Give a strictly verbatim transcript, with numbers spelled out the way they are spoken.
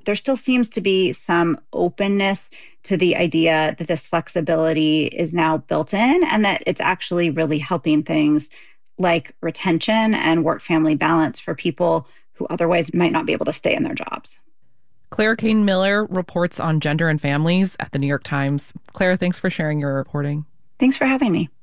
there still seems to be some openness to the idea that this flexibility is now built in and that it's actually really helping things like retention and work-family balance for people who otherwise might not be able to stay in their jobs. Claire Cain-Miller reports on gender and families at the New York Times. Claire, thanks for sharing your reporting. Thanks for having me.